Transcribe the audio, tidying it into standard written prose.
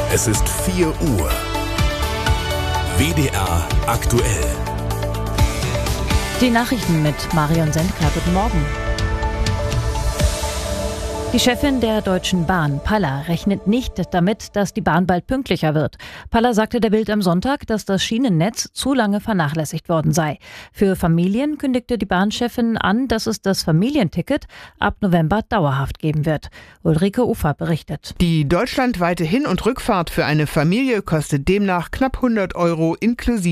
Es ist 4 Uhr. WDR aktuell. Die Nachrichten mit Marion Sendker. Guten Morgen. Die Chefin der Deutschen Bahn, Palla, rechnet nicht damit, dass die Bahn bald pünktlicher wird. Palla sagte der Bild am Sonntag, dass das Schienennetz zu lange vernachlässigt worden sei. Für Familien kündigte die Bahnchefin an, dass es das Familienticket ab November dauerhaft geben wird. Ulrike Ufer berichtet. Die deutschlandweite Hin- und Rückfahrt für eine Familie kostet demnach knapp 100 € inklusive